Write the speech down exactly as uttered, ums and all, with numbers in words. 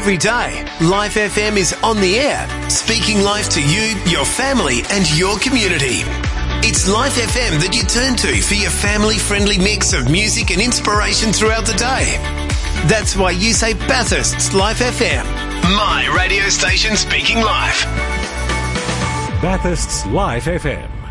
every day, Life F M is on the air, speaking life to you, your family and your community. It's Life F M that you turn to for your family-friendly mix of music and inspiration throughout the day. That's why you say Bathurst's Life F M. My radio station speaking life. Bathurst's Life F M.